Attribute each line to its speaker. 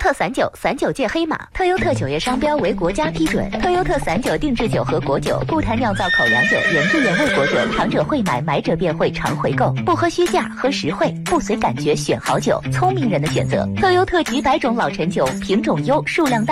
Speaker 1: 特散酒，散酒界黑马。特优特酒业商标为国家批准。特优特散酒定制酒和果酒，不谈酿造口粮酒，原汁原味果酒，尝者会买，买者便会常回购。不喝虚价，喝实惠，不随感觉选好酒，聪明人的选择。特优特几百种老陈酒，品种优，数量大。